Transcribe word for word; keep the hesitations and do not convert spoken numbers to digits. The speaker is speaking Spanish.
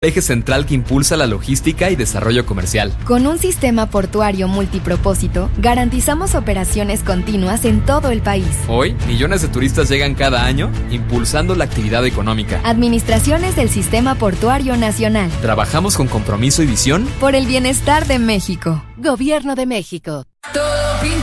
Eje central que impulsa la logística y desarrollo comercial. Con un sistema portuario multipropósito, garantizamos operaciones continuas en todo el país. Hoy, millones de turistas llegan cada año, impulsando la actividad económica. Administraciones del Sistema Portuario Nacional. Trabajamos con compromiso y visión por el bienestar de México. Gobierno de México.